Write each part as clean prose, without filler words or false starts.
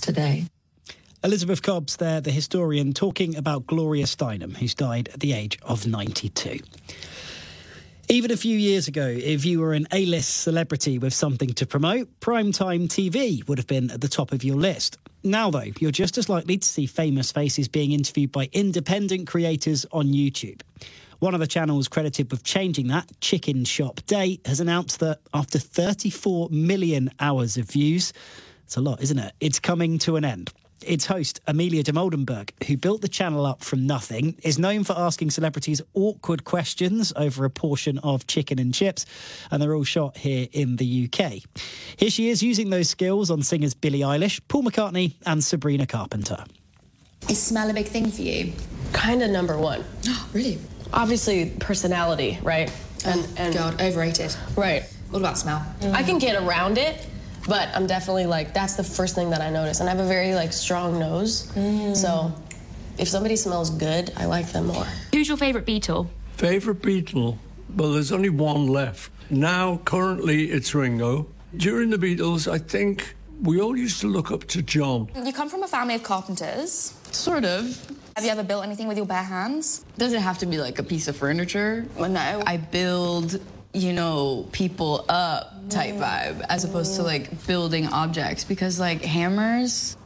today. Elizabeth Cobbs there, the historian, talking about Gloria Steinem, who's died at the age of 92. Even a few years ago, if you were an A-list celebrity with something to promote, primetime TV would have been at the top of your list. Now, though, you're just as likely to see famous faces being interviewed by independent creators on YouTube. One of the channels credited with changing that, Chicken Shop Day, has announced that after 34 million hours of views, it's a lot, isn't it? It's coming to an end. Its host, Amelia de Moldenberg, who built the channel up from nothing, is known for asking celebrities awkward questions over a portion of chicken and chips, and they're all shot here in the UK. Here she is using those skills on singers Billie Eilish, Paul McCartney and Sabrina Carpenter. Is smell a big thing for you? Kind of number one. Oh, really? Obviously, personality, right? And God, overrated. Right. What about smell? I can get around it, but I'm definitely that's the first thing that I notice. And I have a very strong nose. So if somebody smells good, I like them more. Who's your favourite Beatle? Favourite Beatle? Well, there's only one left. Now, currently, it's Ringo. During the Beatles, I think we all used to look up to John. You come from a family of carpenters. Sort of. Have you ever built anything with your bare hands? Does it have to be like a piece of furniture? Well, no. I build, people up type vibe as opposed to building objects because hammers,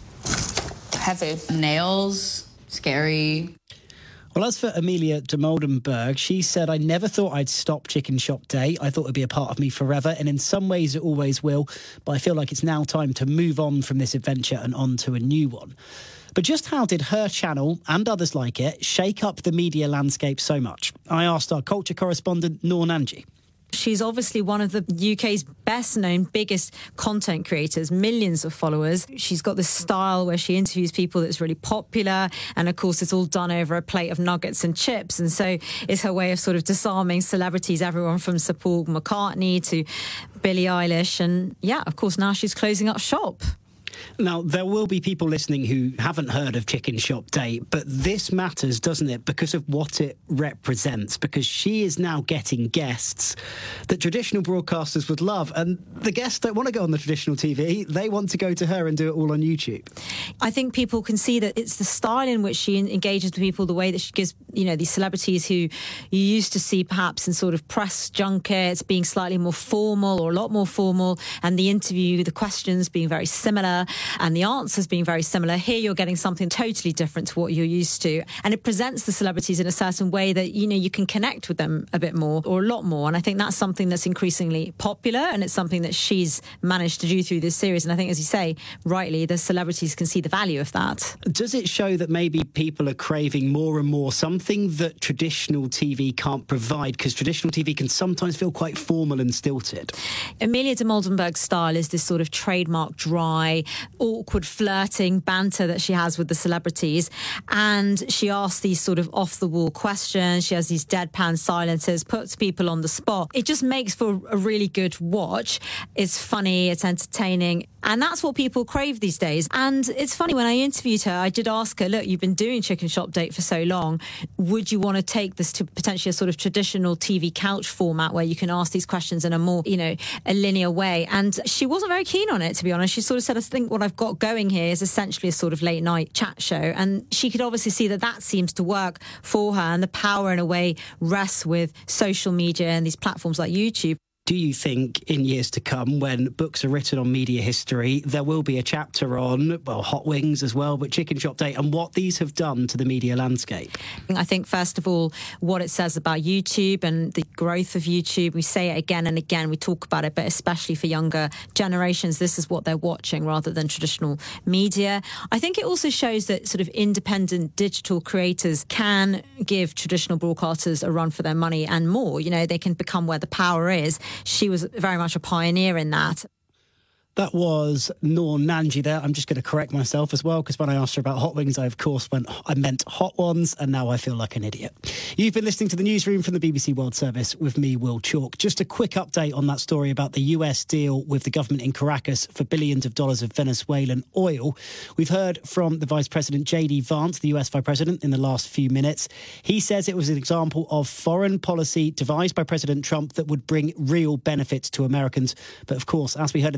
Heavy. nails, scary. Well, as for Amelia de Moldenberg, she said, I never thought I'd stop Chicken Shop Day. I thought it would be a part of me forever, and in some ways it always will. But I feel like it's now time to move on from this adventure and on to a new one. But just how did her channel, and others like it, shake up the media landscape so much? I asked our culture correspondent, Noor Nanji. She's obviously one of the UK's best-known, biggest content creators, millions of followers. She's got this style where she interviews people that's really popular, and of course it's all done over a plate of nuggets and chips, and so it's her way of sort of disarming celebrities, everyone from Sir Paul McCartney to Billie Eilish, and yeah, of course now she's closing up shop. Now, there will be people listening who haven't heard of Chicken Shop Day, but this matters, doesn't it, because of what it represents, because she is now getting guests that traditional broadcasters would love, and the guests don't want to go on the traditional TV, they want to go to her and do it all on YouTube. I think people can see that it's the style in which she engages with people, the way that she gives, these celebrities who you used to see perhaps in sort of press junkets being slightly more formal or a lot more formal, and the interview, the questions being very similar, and the answers being very similar. Here you're getting something totally different to what you're used to, and it presents the celebrities in a certain way that you can connect with them a bit more or a lot more, and I think that's something that's increasingly popular, and it's something that she's managed to do through this series, and I think, as you say rightly, the celebrities can see the value of that. Does it show that maybe people are craving more and more something that traditional TV can't provide, because traditional TV can sometimes feel quite formal and stilted? Amelia de Moldenberg's style is this sort of trademark dry, awkward flirting banter that she has with the celebrities, and she asks these sort of off-the-wall questions. She has these deadpan silences, puts people on the spot. It just makes for a really good watch. It's funny, it's entertaining, and that's what people crave these days. And it's funny, when I interviewed her, I did ask her, look, you've been doing Chicken Shop Date for so long, would you want to take this to potentially a sort of traditional TV couch format where you can ask these questions in a more, a linear way? And she wasn't very keen on it, to be honest. She sort of said, I think what I've got going here is essentially a sort of late night chat show, and she could obviously see that seems to work for her, and the power in a way rests with social media and these platforms like YouTube. Do you think in years to come, when books are written on media history, there will be a chapter on, Hot Wings as well, but Chicken Shop Day and what these have done to the media landscape? I think, first of all, what it says about YouTube and the growth of YouTube. We say it again and again, we talk about it, but especially for younger generations, this is what they're watching rather than traditional media. I think it also shows that sort of independent digital creators can give traditional broadcasters a run for their money and more. They can become where the power is. She was very much a pioneer in that. That was Noor Nanji there. I'm just going to correct myself as well, because when I asked her about hot wings, I, of course, I meant hot ones, and now I feel like an idiot. You've been listening to the newsroom from the BBC World Service with me, Will Chalk. Just a quick update on that story about the US deal with the government in Caracas for billions of dollars of Venezuelan oil. We've heard from the Vice President J.D. Vance, the US Vice President, in the last few minutes. He says it was an example of foreign policy devised by President Trump that would bring real benefits to Americans. But, of course, as we heard in that report,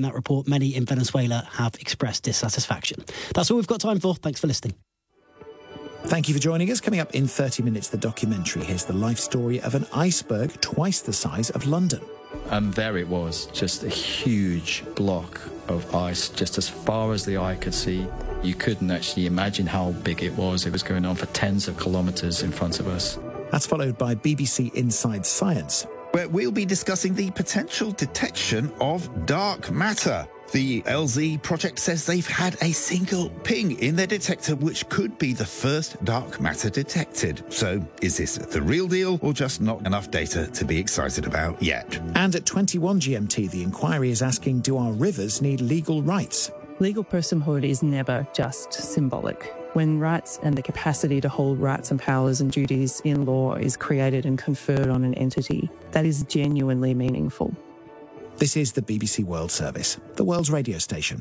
many in Venezuela have expressed dissatisfaction. That's all we've got time for. Thanks for listening. Thank you for joining us. Coming up in 30 minutes, the documentary. Here's the life story of an iceberg twice the size of London. And there it was, just a huge block of ice, just as far as the eye could see. You couldn't actually imagine how big it was. It was going on for tens of kilometres in front of us. That's followed by BBC Inside Science, where we'll be discussing the potential detection of dark matter. The LZ project says they've had a single ping in their detector, which could be the first dark matter detected. So is this the real deal or just not enough data to be excited about yet? And at 21 GMT, the inquiry is asking, do our rivers need legal rights? Legal personhood is never just symbolic. When rights and the capacity to hold rights and powers and duties in law is created and conferred on an entity, that is genuinely meaningful. This is the BBC World Service, the world's radio station.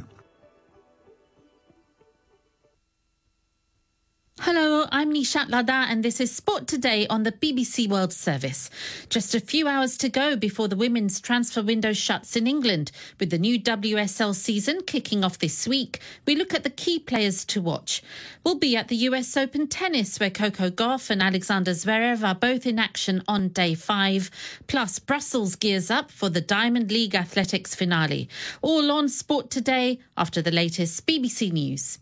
Hello, I'm Nishat Lada and this is Sport Today on the BBC World Service. Just a few hours to go before the women's transfer window shuts in England. With the new WSL season kicking off this week, we look at the key players to watch. We'll be at the US Open Tennis, where Coco Gauff and Alexander Zverev are both in action on day 5. Plus, Brussels gears up for the Diamond League Athletics finale. All on Sport Today after the latest BBC News.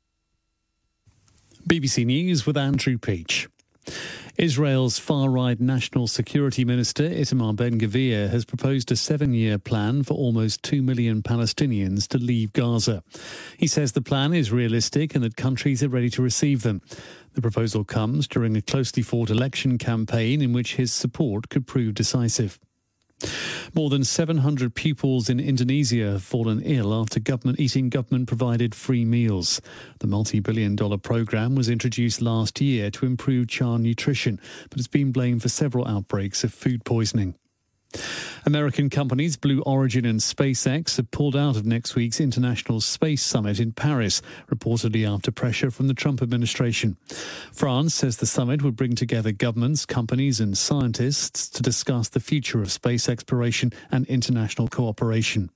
BBC News with Andrew Peach. Israel's far-right National Security Minister Itamar Ben-Gvir has proposed a 7-year plan for almost 2 million Palestinians to leave Gaza. He says the plan is realistic and that countries are ready to receive them. The proposal comes during a closely fought election campaign in which his support could prove decisive. More than 700 pupils in Indonesia have fallen ill after eating government-provided free meals. The multi-billion-dollar programme was introduced last year to improve child nutrition, but has been blamed for several outbreaks of food poisoning. American companies Blue Origin and SpaceX have pulled out of next week's International Space Summit in Paris, reportedly after pressure from the Trump administration. France says the summit would bring together governments, companies and scientists to discuss the future of space exploration and international cooperation.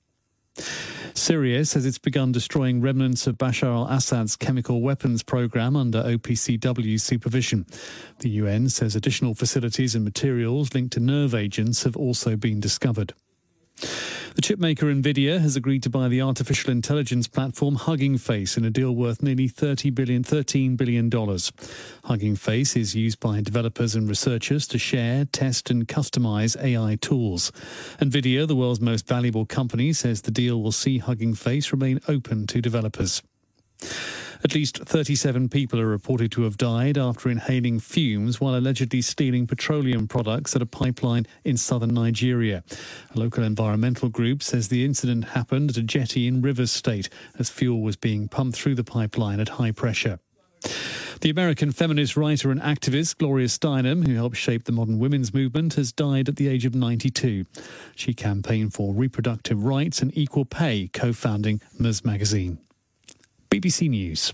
Syria says it's begun destroying remnants of Bashar al-Assad's chemical weapons program under OPCW supervision. The UN says additional facilities and materials linked to nerve agents have also been discovered. The chipmaker Nvidia has agreed to buy the artificial intelligence platform Hugging Face in a deal worth nearly $13 billion. Hugging Face is used by developers and researchers to share, test and customize AI tools. Nvidia, the world's most valuable company, says the deal will see Hugging Face remain open to developers. At least 37 people are reported to have died after inhaling fumes while allegedly stealing petroleum products at a pipeline in southern Nigeria. A local environmental group says the incident happened at a jetty in Rivers State as fuel was being pumped through the pipeline at high pressure. The American feminist writer and activist Gloria Steinem, who helped shape the modern women's movement, has died at the age of 92. She campaigned for reproductive rights and equal pay, co-founding Ms. Magazine. BBC News.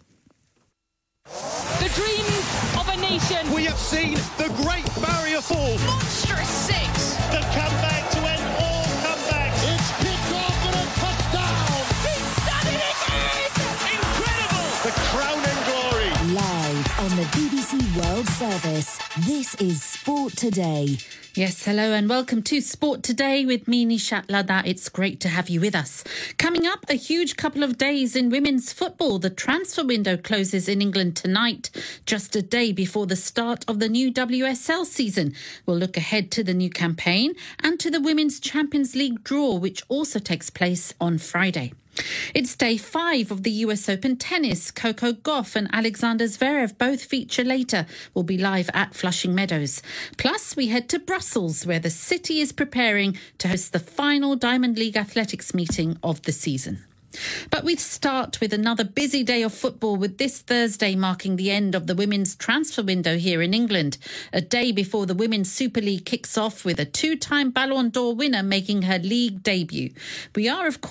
The dream of a nation. We have seen the Great Barrier Fall. Monstrous 6. The comeback to end all comebacks. It's kicked off and a touchdown. He's done it again. Incredible. The crown and glory. Live on the BBC World Service. This is Sport Today. Yes, hello and welcome to Sport Today with me, Nishat Lada. It's great to have you with us. Coming up, a huge couple of days in women's football. The transfer window closes in England tonight, just a day before the start of the new WSL season. We'll look ahead to the new campaign and to the Women's Champions League draw, which also takes place on Friday. It's day 5 of the US Open Tennis. Coco Gauff and Alexander Zverev both feature later. We'll be live at Flushing Meadows. Plus, we head to Brussels, where the city is preparing to host the final Diamond League Athletics meeting of the season. But we start with another busy day of football, with this Thursday marking the end of the women's transfer window here in England, a day before the Women's Super League kicks off with a 2-time Ballon d'Or winner making her league debut. We are, of course,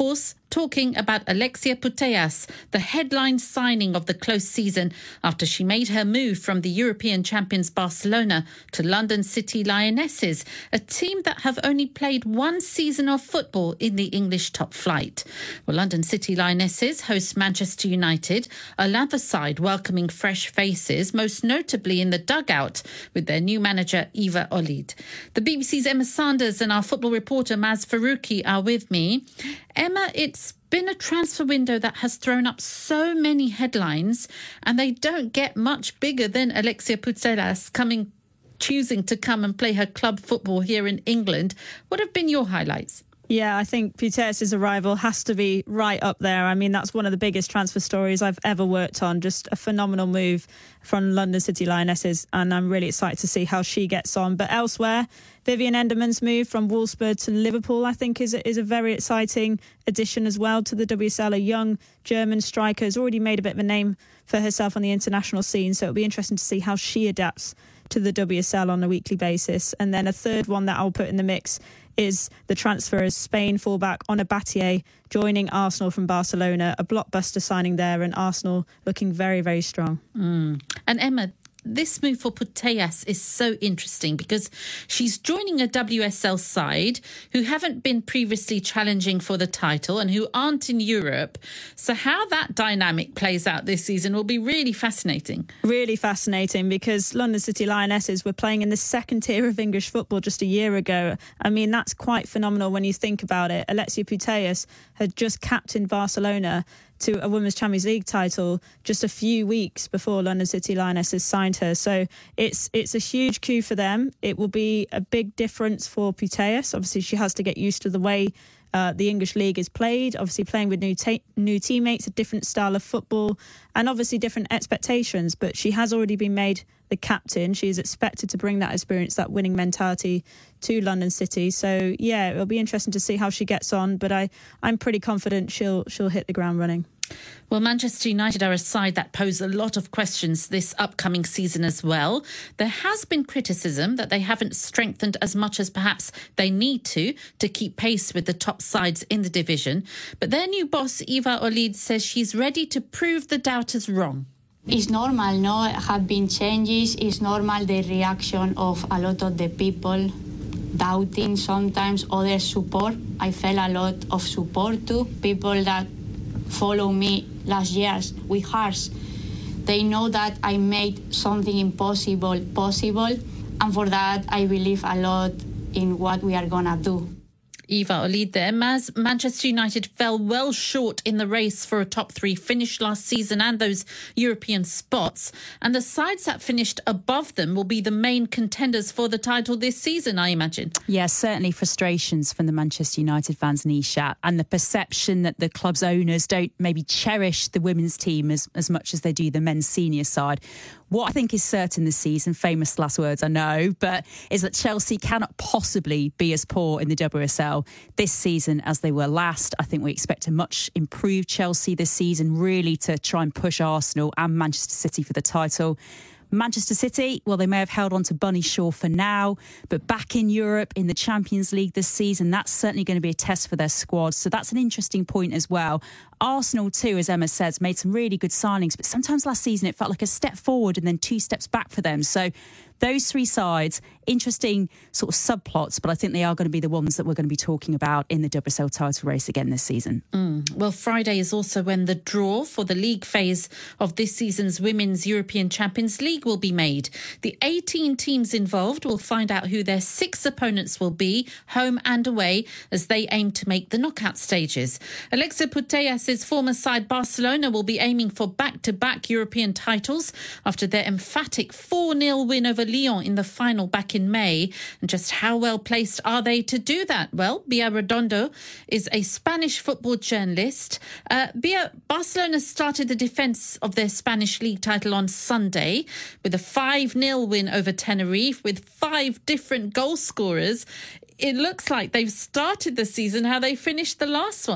talking about Alexia Putellas, the headline signing of the close season after she made her move from the European champions Barcelona to London City Lionesses, a team that have only played one season of football in the English top flight. Well, London City Lionesses host Manchester United, another side welcoming fresh faces, most notably in the dugout with their new manager Eva Olid. The BBC's Emma Sanders and our football reporter Maz Faruqi are with me. Emma, it's been a transfer window that has thrown up so many headlines, and they don't get much bigger than Alexia Putellas choosing to come and play her club football here in England. What have been your highlights? Yeah, I think Putellas' arrival has to be right up there. I mean, that's one of the biggest transfer stories I've ever worked on. Just a phenomenal move from London City Lionesses, and I'm really excited to see how she gets on. But elsewhere, Vivian Enderman's move from Wolfsburg to Liverpool, I think, is a very exciting addition as well to the WSL. A young German striker has already made a bit of a name for herself on the international scene, so it'll be interesting to see how she adapts to the WSL on a weekly basis. And then a third one that I'll put in the mix is the transfer as Spain fullback Ona Batlle joining Arsenal from Barcelona, a blockbuster signing there, and Arsenal looking very, very strong. And Emma, this move for Putellas is so interesting because she's joining a WSL side who haven't been previously challenging for the title and who aren't in Europe. So how that dynamic plays out this season will be really fascinating. Really fascinating, because London City Lionesses were playing in the second tier of English football just a year ago. I mean, that's quite phenomenal when you think about it. Alexia Putellas had just captained Barcelona to a Women's Champions League title just a few weeks before London City Lionesses signed her. So it's a huge coup for them. It will be a big difference for Putellas. Obviously, she has to get used to the way the English league is played, obviously playing with new teammates, a different style of football, and obviously different expectations. But she has already been made the captain. She is expected to bring that experience, that winning mentality to London City. So, yeah, it'll be interesting to see how she gets on. But I'm pretty confident she'll hit the ground running. Well, Manchester United are a side that pose a lot of questions this upcoming season as well. There has been criticism that they haven't strengthened as much as perhaps they need to keep pace with the top sides in the division. But their new boss, Eva Olid, says she's ready to prove the doubters wrong. It's normal, no? Have been changes. It's normal the reaction of a lot of the people doubting sometimes, other support. I felt a lot of support too. People that follow me last years with hearts. They know that I made something impossible possible, and for that I believe a lot in what we are gonna do. Eva Olid there. Manchester United fell well short in the race for a top three finish last season and those European spots. And the sides that finished above them will be the main contenders for the title this season, I imagine. Yeah, certainly frustrations from the Manchester United fans, Nishat, and the perception that the club's owners don't maybe cherish the women's team as much as they do the men's senior side. What I think is certain this season, famous last words, I know, but is that Chelsea cannot possibly be as poor in the WSL this season as they were last. I think we expect a much improved Chelsea this season, really to try and push Arsenal and Manchester City for the title. Manchester City, well, they may have held on to Bunny Shaw for now, but back in Europe in the Champions League this season, that's certainly going to be a test for their squad. So that's an interesting point as well. Arsenal too, as Emma says, made some really good signings, but sometimes last season it felt like a step forward and then two steps back for them. So those three sides, interesting sort of subplots, but I think they are going to be the ones that we're going to be talking about in the WSL title race again this season. Well, Friday is also when the draw for the league phase of this season's Women's European Champions League will be made. The 18 teams involved will find out who their 6 opponents will be, home and away, as they aim to make the knockout stages. Alexia Putellas' former side Barcelona will be aiming for back-to-back European titles after their emphatic 4-0 win over Lyon in the final back in May. And just how well placed are they to do that? Well, Bia Redondo is a Spanish football journalist. Bia, Barcelona started the defence of their Spanish league title on Sunday with a 5-0 win over Tenerife with 5 different goal scorers. It looks like they've started the season how they finished the last one.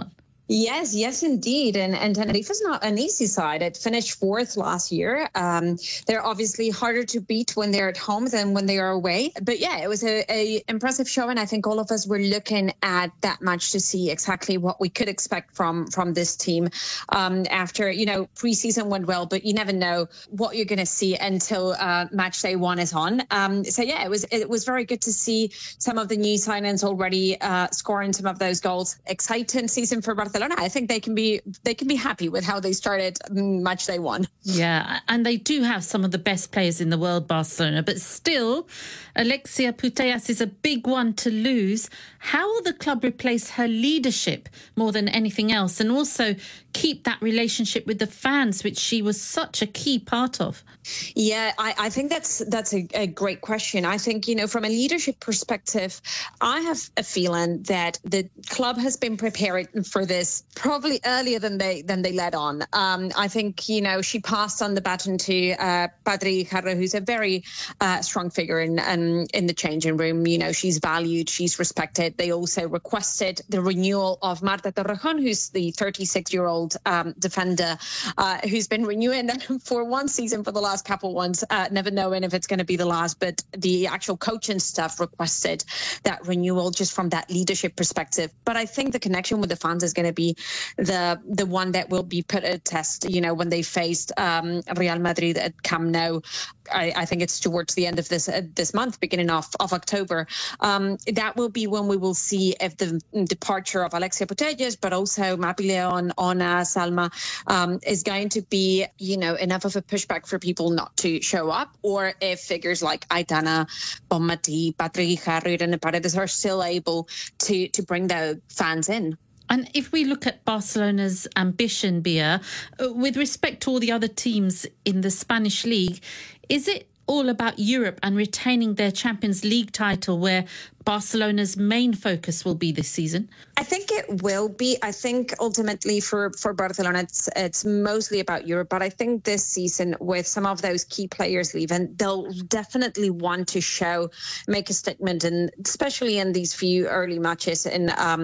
Yes, indeed. And Tenerife is not an easy side. It finished fourth last year. They're obviously harder to beat when they're at home than when they are away. But yeah, it was a impressive show. And I think all of us were looking at that match to see exactly what we could expect from this team. After, preseason went well, but you never know what you're going to see until match day one is on. So yeah, it was very good to see some of the new signings already scoring some of those goals. Exciting season for Barcelona. I think they can be happy with how they started match day one. Yeah, and they do have some of the best players in the world, Barcelona, but still, Alexia Putellas is a big one to lose. How will the club replace her leadership more than anything else, and also keep that relationship with the fans, which she was such a key part of? Yeah, I think that's a great question. I think, from a leadership perspective, I have a feeling that the club has been preparing for this probably earlier than they let on. I think, she passed on the baton to Patri Guijarro, who's a very strong figure in the changing room. She's valued, she's respected. They also requested the renewal of Marta Torrejón, who's the 36-year-old defender who's been renewing for one season for the last couple ones, never knowing if it's going to be the last, but the actual coaching staff requested that renewal just from that leadership perspective. But I think the connection with the fans is going to be the one that will be put at test, when they faced Real Madrid at Camp Nou. I think it's towards the end of this month, beginning of October. That will be when we will see if the departure of Alexia Putellas, but also Mapi León, Ona, Salma, is going to be, enough of a pushback for people not to show up, or if figures like Aitana Bonmatí, Patri Guijarro, Irene Paredes are still able to bring the fans in. And if we look at Barcelona's ambition, Bia, with respect to all the other teams in the Spanish league, is it all about Europe and retaining their Champions League title, where Barcelona's main focus will be this season? I think it will be. I think ultimately for Barcelona, it's mostly about Europe. But I think this season, with some of those key players leaving, they'll definitely want to make a statement, and especially in these few early matches in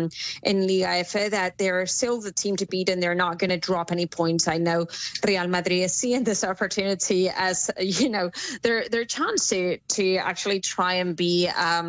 Liga F, that they're still the team to beat and they're not going to drop any points. I know Real Madrid is seeing this opportunity as, their chance to actually try and be,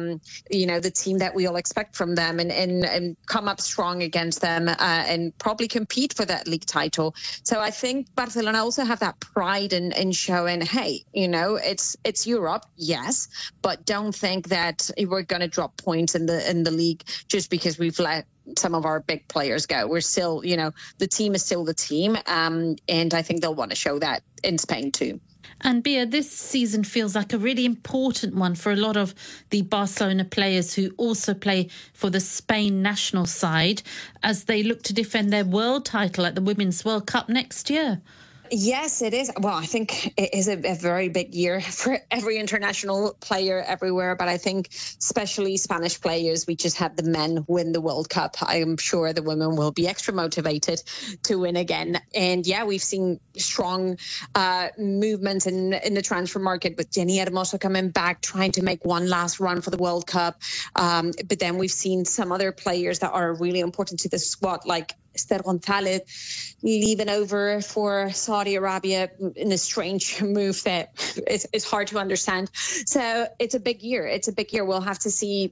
the team that we all expect from them and come up strong against them and probably compete for that league title. So I think Barcelona also have that pride in showing, hey, it's Europe, yes, but don't think that we're going to drop points in the league just because we've let some of our big players go. We're still, the team is still the team. And I think they'll want to show that in Spain too. And Bia, this season feels like a really important one for a lot of the Barcelona players who also play for the Spain national side as they look to defend their world title at the Women's World Cup next year. Yes, it is. Well, I think it is a very big year for every international player everywhere. But I think especially Spanish players, we just had the men win the World Cup. I am sure the women will be extra motivated to win again. And yeah, we've seen strong movements in the transfer market with Jenny Hermoso coming back, trying to make one last run for the World Cup. But then we've seen some other players that are really important to the squad, like Esther González leaving over for Saudi Arabia in a strange move that is hard to understand. So it's a big year. It's a big year. We'll have to see,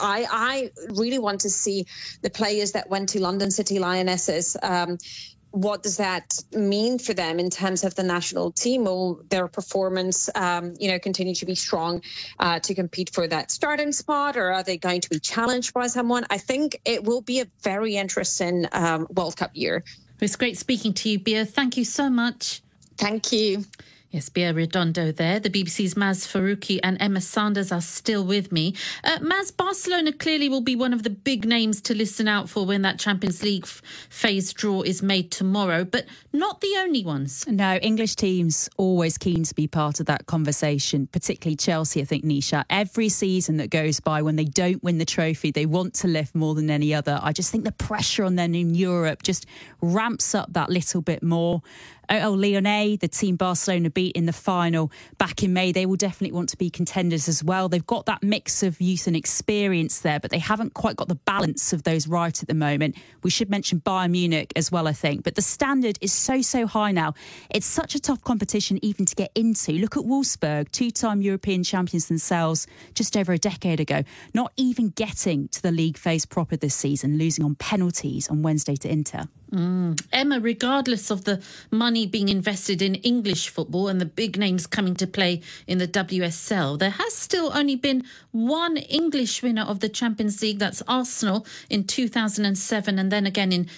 I really want to see the players that went to London City Lionesses. What does that mean for them in terms of the national team? Will their performance, continue to be strong to compete for that starting spot, or are they going to be challenged by someone? I think it will be a very interesting World Cup year. It's great speaking to you, Bia. Thank you so much. Thank you. Yes, Bia Redondo there. The BBC's Maz Faruqi and Emma Sanders are still with me. Maz, Barcelona clearly will be one of the big names to listen out for when that Champions League phase draw is made tomorrow, but not the only ones. No, English teams always keen to be part of that conversation, particularly Chelsea, I think, Nisha. Every season that goes by when they don't win the trophy, they want to lift more than any other. I just think the pressure on them in Europe just ramps up that little bit more. Lyonnais, the team Barcelona beat in the final back in May, they will definitely want to be contenders as well. They've got that mix of youth and experience there, but they haven't quite got the balance of those right at the moment. We should mention Bayern Munich as well, I think. But the standard is so high now. It's such a tough competition even to get into. Look at Wolfsburg, two-time European champions themselves just over a decade ago, not even getting to the league phase proper this season, losing on penalties on Wednesday to Inter. Emma, regardless of the money being invested in English football and the big names coming to play in the WSL, there has still only been one English winner of the Champions League. That's Arsenal in 2007 and then again in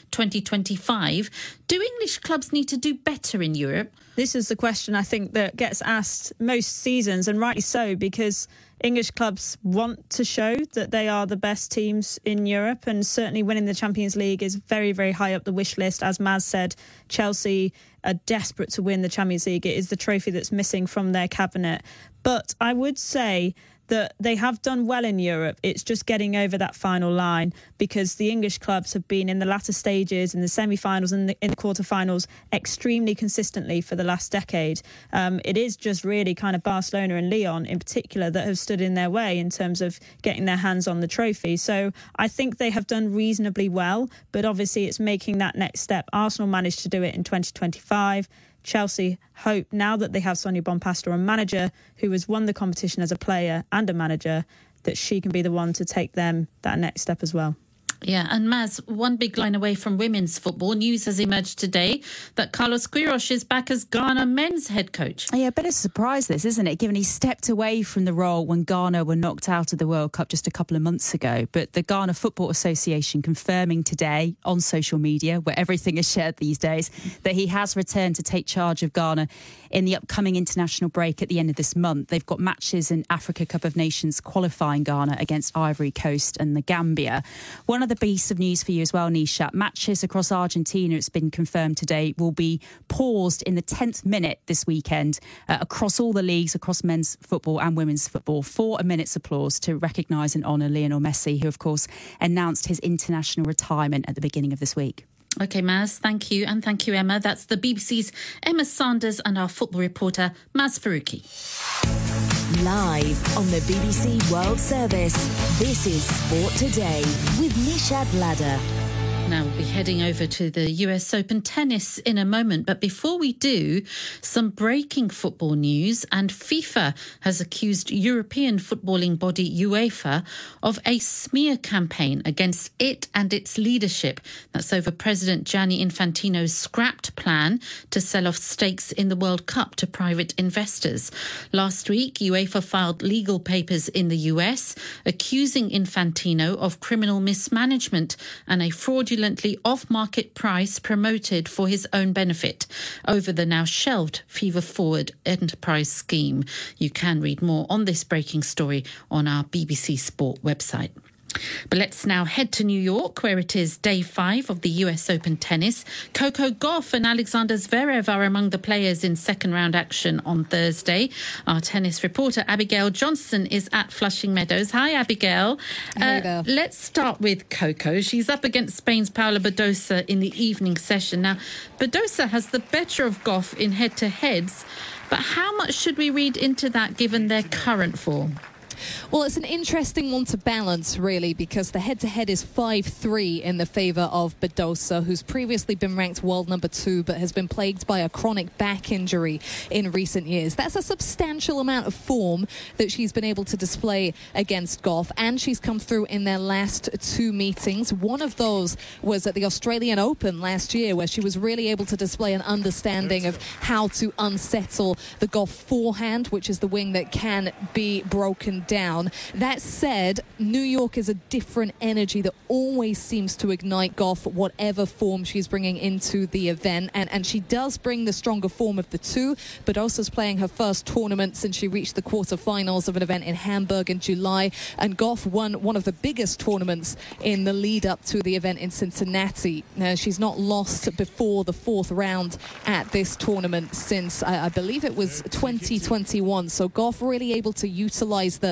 2025. Do English clubs need to do better in Europe? This is the question I think that gets asked most seasons, and rightly so, because English clubs want to show that they are the best teams in Europe, and certainly winning the Champions League is very, very high up the wish list. As Maz said, Chelsea are desperate to win the Champions League. It is the trophy that's missing from their cabinet. But I would say that they have done well in Europe. It's just getting over that final line, because the English clubs have been in the latter stages, in the semi-finals and in the quarter-finals extremely consistently for the last decade. It is just really kind of Barcelona and Lyon in particular that have stood in their way in terms of getting their hands on the trophy. So I think they have done reasonably well, but obviously it's making that next step. Arsenal managed to do it in 2025. Chelsea hope, now that they have Sonia Bonpastor, a manager who has won the competition as a player and a manager, that she can be the one to take them that next step as well. Yeah, and Maz, one big line away from women's football, news has emerged today that Carlos Queiroz is back as Ghana men's head coach. Yeah, a bit of a surprise this, isn't it, given he stepped away from the role when Ghana were knocked out of the World Cup just a couple of months ago. But the Ghana Football Association confirming today on social media, where everything is shared these days, that he has returned to take charge of Ghana in the upcoming international break at the end of this month. They've got matches in Africa Cup of Nations qualifying Ghana against Ivory Coast and the Gambia. One other piece of news for you as well, Nishat. Matches across Argentina, it's been confirmed today, will be paused in the 10th minute this weekend across all the leagues, across men's football and women's football, for a minute's applause to recognise and honour Lionel Messi, who, of course, announced his international retirement at the beginning of this week. OK, Maz, thank you. And thank you, Emma. That's the BBC's Emma Sanders and our football reporter, Maz Faruqi. Live on the BBC World Service, this is Sport Today with Nishat Ladder. Now we'll be heading over to the US Open tennis in a moment. But before we do, some breaking football news. And FIFA has accused European footballing body UEFA of a smear campaign against it and its leadership. That's over President Gianni Infantino's scrapped plan to sell off stakes in the World Cup to private investors. Last week, UEFA filed legal papers in the US accusing Infantino of criminal mismanagement and a fraudulent off-market price promoted for his own benefit over the now shelved FIFA Forward enterprise scheme. You can read more on this breaking story on our BBC Sport website. But let's now head to New York, where it is day 5 of the US Open tennis. Coco Gauff and Alexander Zverev are among the players in second-round action on Thursday. Our tennis reporter, Abigail Johnson, is at Flushing Meadows. Hi, Abigail. Let's start with Coco. She's up against Spain's Paula Badosa in the evening session. Now, Badosa has the better of Gauff in head-to-heads, but how much should we read into that given their current form? Well, it's an interesting one to balance, really, because the head-to-head is 5-3 in the favour of Badosa, who's previously been ranked world number 2 but has been plagued by a chronic back injury in recent years. That's a substantial amount of form that she's been able to display against Gauff, and she's come through in their last 2 meetings. One of those was at the Australian Open last year, where she was really able to display an understanding of how to unsettle the Gauff forehand, which is the wing that can be broken down. That said, New York is a different energy that always seems to ignite Gauff, whatever form she's bringing into the event, and she does bring the stronger form of the two, but also is playing her first tournament since she reached the quarterfinals of an event in Hamburg in July, and Gauff won one of the biggest tournaments in the lead up to the event in Cincinnati. She's not lost before the 4th round at this tournament since I believe it was 2021, so Gauff really able to utilize the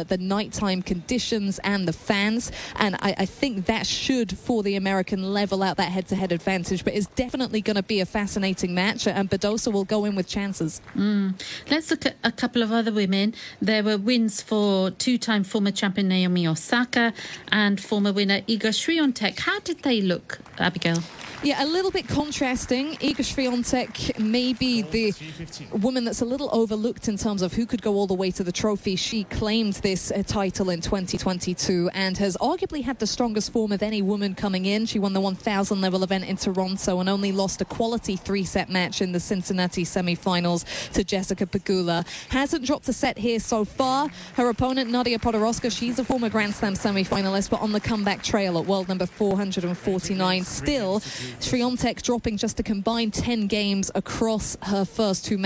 the nighttime conditions and the fans. And I think that should, for the American, level out that head-to-head advantage. But it's definitely going to be a fascinating match, and Badosa will go in with chances. Let's look at a couple of other women. There were wins for two-time former champion Naomi Osaka and former winner Iga Swiatek. How did they look, Abigail? Yeah, a little bit contrasting. Iga Swiatek may be the woman that's a little overlooked in terms of who could go all the way to the trophy. She claimed this title in 2022 and has arguably had the strongest form of any woman coming in. She won the 1,000 level event in Toronto and only lost a quality 3-set match in the Cincinnati semi-finals to Jessica Pegula. Hasn't dropped a set here so far. Her opponent, Nadia Podoroska, she's a former Grand Slam semi-finalist, but on the comeback trail at world number 449. Still, Swiatek dropping just a combined 10 games across her first two matches.